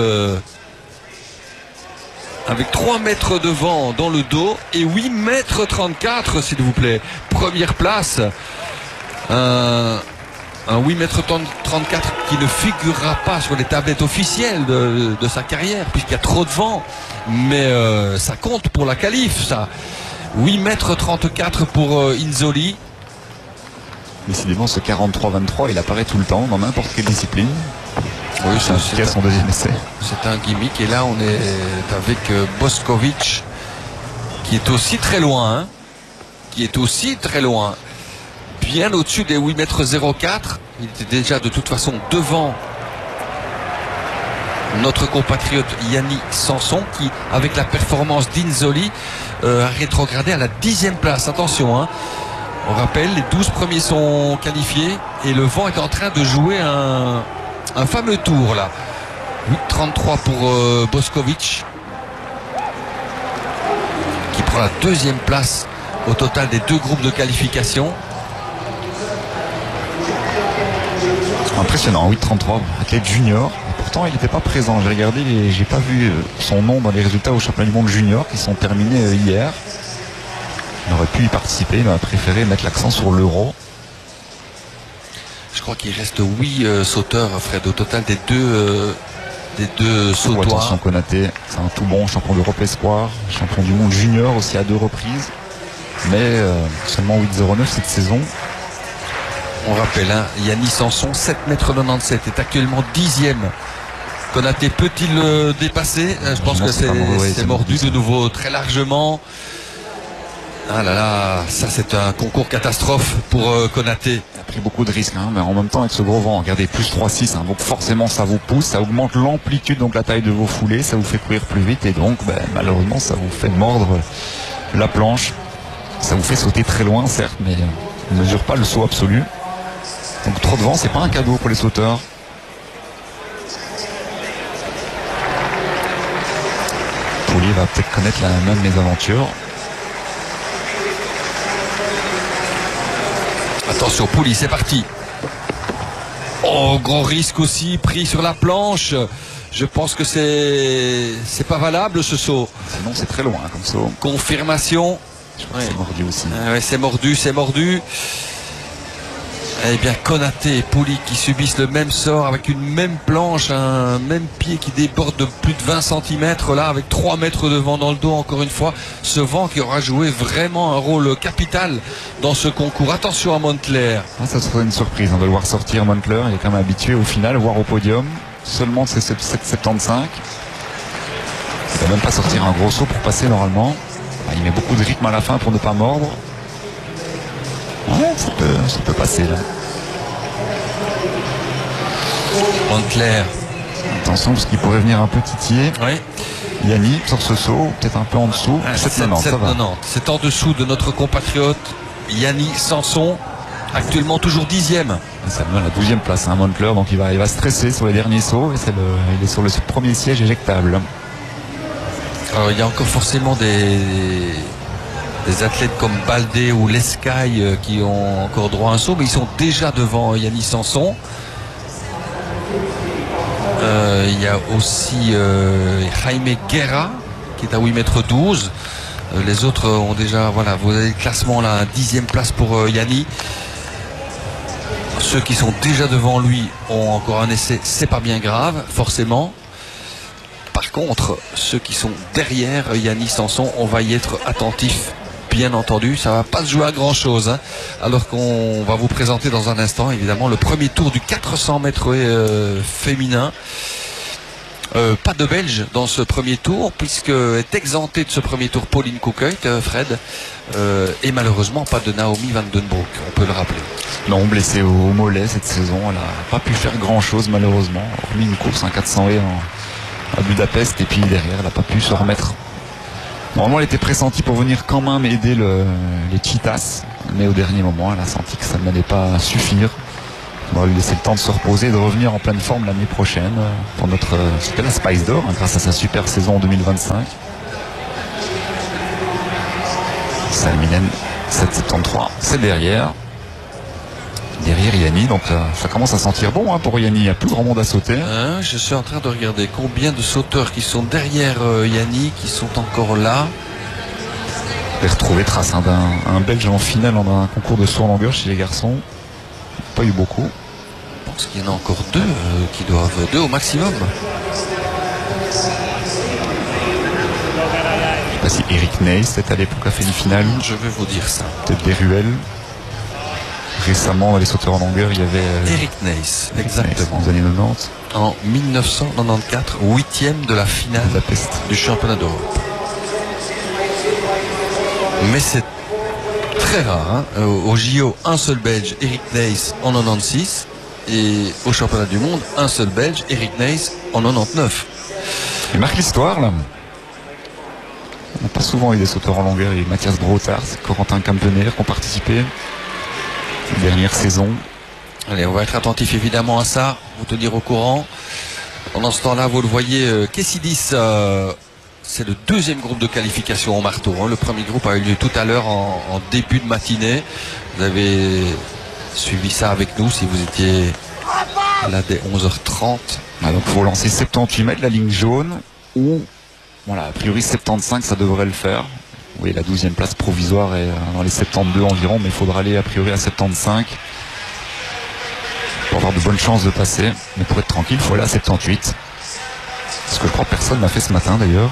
avec 3 mètres de vent dans le dos et 8 mètres 34, s'il vous plaît. Première place. Un 8 mètres 34 qui ne figurera pas sur les tablettes officielles de sa carrière puisqu'il y a trop de vent, mais ça compte pour la qualif, ça. 8 mètres 34 pour Inzoli. Décidément, ce 43-23, il apparaît tout le temps dans n'importe quelle discipline. Oui, c'est son deuxième essai. C'est un gimmick et là on est avec Boskovic qui est aussi très loin, bien au-dessus des 8 mètres 04. Il était déjà de toute façon devant notre compatriote Yannis Sanson qui, avec la performance d'Inzoli, a rétrogradé à la 10e place. Attention, hein. On rappelle, les 12 premiers sont qualifiés et le vent est en train de jouer un fameux tour là. 8,33 pour Boskovic qui prend la 2e place au total des 2 groupes de qualification. Impressionnant, 8,33, athlète junior. Et pourtant, il n'était pas présent. J'ai regardé, j'ai pas vu son nom dans les résultats au championnat du monde junior qui sont terminés hier. Il aurait pu y participer, il a préféré mettre l'accent sur l'euro. Je crois qu'il reste 8 sauteurs, Fred, au total des deux sautoirs. Attention, Konaté, c'est un tout bon champion d'Europe espoir, champion du monde junior aussi à 2 reprises. Mais seulement 8,09 cette saison. On rappelle, hein, Yannis Sanson, 7,97 m, est actuellement 10e. Konaté peut-il le dépasser? Je pense que c'est mordu de nouveau très largement. Ah là là, ça c'est un concours catastrophe pour Konaté. Il a pris beaucoup de risques, hein, mais en même temps avec ce gros vent, regardez, plus 3,6, hein, donc forcément ça vous pousse, ça augmente l'amplitude, donc la taille de vos foulées, ça vous fait courir plus vite et donc malheureusement ça vous fait mordre la planche. Ça vous fait sauter très loin, certes, mais on ne mesure pas le saut absolu. Donc trop de vent, c'est pas un cadeau pour les sauteurs. Poulier va peut-être connaître la même mésaventure. Attention, Poulier, c'est parti. Oh, gros risque aussi pris sur la planche. Je pense que c'est pas valable ce saut. Sinon c'est très loin comme saut. Confirmation. Ouais. C'est mordu aussi. Ouais, c'est mordu. Eh bien, Konaté et Poulier qui subissent le même sort avec une même planche, un même pied qui déborde de plus de 20 cm là, avec 3 mètres de vent dans le dos, encore une fois. Ce vent qui aura joué vraiment un rôle capital dans ce concours. Attention à Montclair. Ça serait une surprise, on va le voir sortir Montclair. Il est quand même habitué au final, voire au podium. Seulement de ses 7,75. Il ne va même pas sortir un gros saut pour passer normalement. Il met beaucoup de rythme à la fin pour ne pas mordre. Ouais, ça peut passer là. Montclair. Attention parce qu'il pourrait venir un peu titiller. Oui. Yannis sur ce saut, peut-être un peu en dessous. 7,90, ça va. C'est en dessous de notre compatriote Yannis Sanson, actuellement toujours 10e. Ça me donne la 12e place, hein, Montclair, donc il va stresser sur les derniers sauts et il est sur le premier siège éjectable. Alors, il y a encore forcément des athlètes comme Baldé ou Lescaille qui ont encore droit à un saut, mais ils sont déjà devant Yannis Sanson. Il y a aussi Jaime Guerra qui est à 8,12 m. Les autres ont déjà, voilà, vous avez le classement là, 10e place pour Yannis. Ceux qui sont déjà devant lui ont encore un essai, c'est pas bien grave, forcément. Par contre, ceux qui sont derrière Yannis Sanson, on va y être attentif. Bien entendu, ça va pas se jouer à grand chose, hein, alors qu'on va vous présenter dans un instant évidemment le premier tour du 400 mètres féminin Pas de Belge dans ce premier tour, puisque est exempté de ce premier tour Pauline Koekhuis, Fred, et malheureusement pas de Naomi van den Broek, on peut le rappeler. Non, blessée au mollet cette saison, elle n'a pas pu faire grand chose malheureusement, hormis une course, un 400 et à Budapest, et puis derrière elle n'a pas pu se remettre. Normalement elle était pressentie pour venir quand même aider les Cheetahs, mais au dernier moment elle a senti que ça n'allait pas suffire. On va lui laisser le temps de se reposer et de revenir en pleine forme l'année prochaine pour c'était la Spice d'Or, grâce à sa super saison en 2025. Salminen 7,73, c'est derrière Yanni, donc ça commence à sentir bon pour Yanni, il n'y a plus grand monde à sauter. Je suis en train de regarder combien de sauteurs qui sont derrière Yanni, qui sont encore là. J'ai retrouvé trace d'un Belge en finale dans un concours de saut en longueur chez les garçons. Pas eu beaucoup. Je pense qu'il y en a encore deux au maximum. Je sais pas si Eric Ney, c'était à l'époque, a fait une finale. Je vais vous dire ça. Peut-être des ruelles. Récemment, les sauteurs en longueur, il y avait Eric Nys, exactement. Aux années 90. En 1994, 8e de la finale du championnat d'Europe. Mais c'est très rare. Au JO, un seul Belge, Eric Nys, en 96. Et au championnat du monde, un seul Belge, Eric Nys, en 99. Il marque l'histoire, là. On n'a pas souvent eu des sauteurs en longueur. Il y a Mathias Brotard, Corentin Kampener qui ont participé. Dernière saison. Allez, on va être attentif évidemment à ça, vous tenir au courant. Pendant ce temps-là, vous le voyez, Kessidis, c'est le deuxième groupe de qualification au marteau. Le premier groupe a eu lieu tout à l'heure en début de matinée. Vous avez suivi ça avec nous si vous étiez là dès 11h30. Donc il faut lancer 78 mètres, la ligne jaune, ou voilà, a priori 75, ça devrait le faire. Oui, la 12e place provisoire est dans les 72 environ, mais il faudra aller a priori à 75 pour avoir de bonnes chances de passer. Mais pour être tranquille, il faut aller à 78. Ce que je crois que personne n'a fait ce matin d'ailleurs.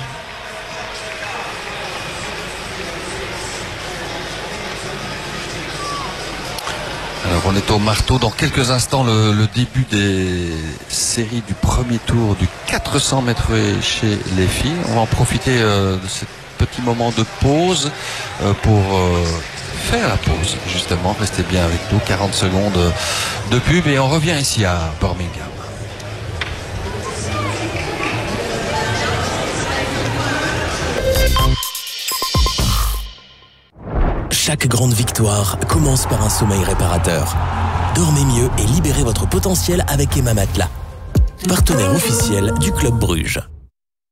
Alors on est au marteau dans quelques instants, le début des séries du premier tour du 400 mètres chez les filles. On va en profiter de cette petit moment de pause pour faire la pause justement. Restez bien avec nous, 40 secondes de pub et on revient ici à Birmingham. Chaque grande victoire commence par un sommeil réparateur. Dormez mieux et libérez votre potentiel avec Emma Matelas, partenaire officiel du Club Bruges.